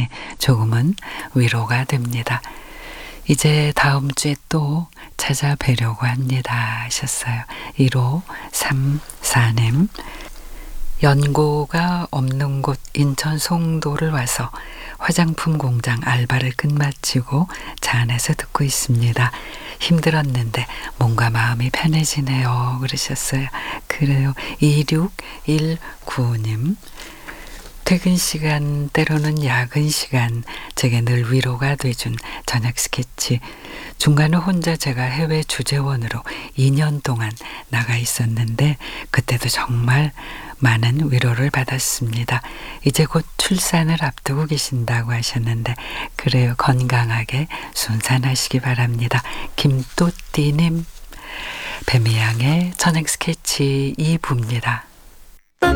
보니 조금은 위로가 됩니다. 이제 다음 주에 또 찾아뵈려고 합니다 하셨어요. 1534님. 연고가 없는 곳 인천 송도를 와서 화장품 공장 알바를 끝마치고 차 안에서 듣고 있습니다. 힘들었는데 뭔가 마음이 편해지네요 그러셨어요. 그래요. 2619님. 퇴근 시간 때로는 야근 시간 제게 늘 위로가 돼준 저녁 스케치. 중간에 혼자 제가 해외 주재원으로 2년 동안 나가 있었는데 그때도 정말 많은 위로를 받았습니다. 이제 곧 출산을 앞두고 계신다고 하셨는데 그래요. 건강하게 순산하시기 바랍니다. 김또띠님. 뱀이양의 저녁 스케치 2부입니다.